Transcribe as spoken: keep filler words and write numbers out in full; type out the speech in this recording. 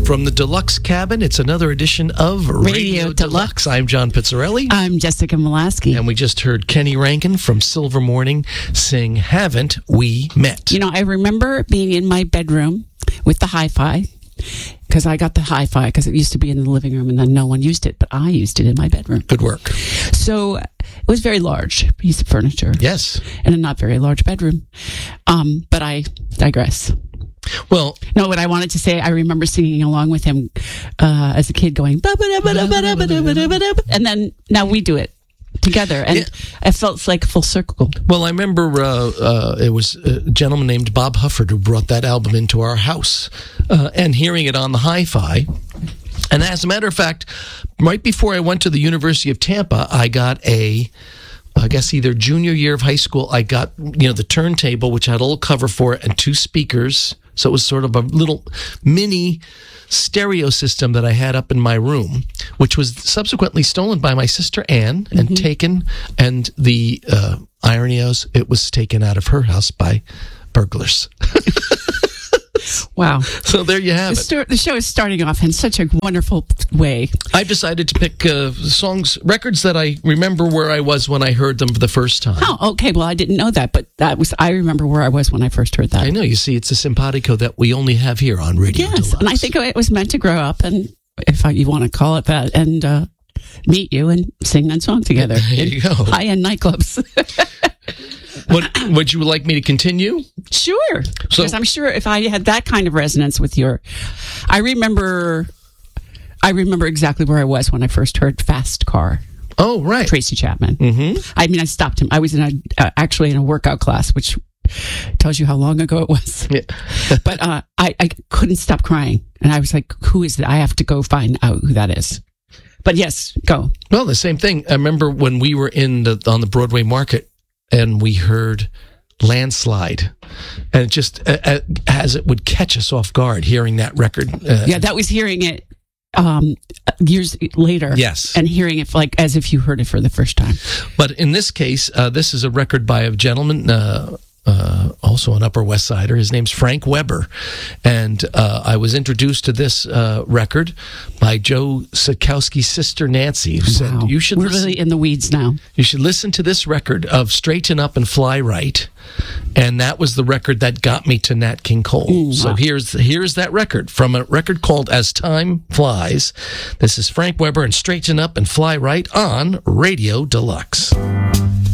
From the Deluxe Cabin, it's another edition of Radio, Radio Deluxe. Deluxe. I'm John Pizzarelli. I'm Jessica Molaski. And we just heard Kenny Rankin from Silver Morning sing Haven't We Met? You know, I remember being in my bedroom with the hi-fi, because I got the hi-fi because it used to be in the living room and then no one used it, but I used it in my bedroom. Good work. So it was a very large piece of furniture. Yes. And a not very large bedroom. Um, but I digress. Well, no, what I wanted to say, I remember singing along with him uh, as a kid going, "Ba-ba-da-ba-da-ba-da-ba-da-ba-da-ba-da-ba-da-ba." And then now we do it together. And yeah. it felt like full circle. Well, I remember uh, uh, it was a gentleman named Bob Hufford who brought that album into our house uh, and hearing it on the hi-fi. And as a matter of fact, right before I went to the University of Tampa, I got a, I guess either junior year of high school, I got, you know, the turntable, which had a little cover for it and two speakers. So it was sort of a little mini stereo system that I had up in my room, which was subsequently stolen by my sister Anne and mm-hmm. taken, and the uh, irony is it was taken out of her house by burglars. Wow. So there you have the it. Sto- the show is starting off in such a wonderful way. I've decided to pick uh, songs, records that I remember where I was when I heard them for the first time. Oh, okay. Well, I didn't know that, but that was I remember where I was when I first heard that. I know. You see, it's a simpatico that we only have here on Radio Yes, Deluxe. and I think it was meant to grow up, and if I, you want to call it that, and uh, meet you and sing that song together. There you go. High-end nightclubs. What, would you like me to continue? Sure. So, because I'm sure if I had that kind of resonance with your, I remember, I remember exactly where I was when I first heard "Fast Car." Oh, right. Tracy Chapman. Mm-hmm. I mean, I stopped him. I was in a uh, actually in a workout class, which tells you how long ago it was. Yeah. But uh, I, I couldn't stop crying, and I was like, "Who is that? I have to go find out who that is." But yes, go. Well, the same thing. I remember when we were in the, on the Broadway market. And we heard Landslide, and it just uh, as it would catch us off guard hearing that record. Uh, yeah, that was hearing it um, years later. Yes, and hearing it like as if you heard it for the first time. But in this case, uh, this is a record by a gentleman. Uh, Uh, also an Upper West Sider. His name's Frank Weber. And uh, I was introduced to this uh, record by Joe Sikowski's sister, Nancy, who said, wow. you should We're listen, really in the weeds now. You should listen to this record of Straighten Up and Fly Right. And that was the record that got me to Nat King Cole. Mm, so wow. here's here's that record from a record called As Time Flies. This is Frank Weber and Straighten Up and Fly Right on Radio Deluxe.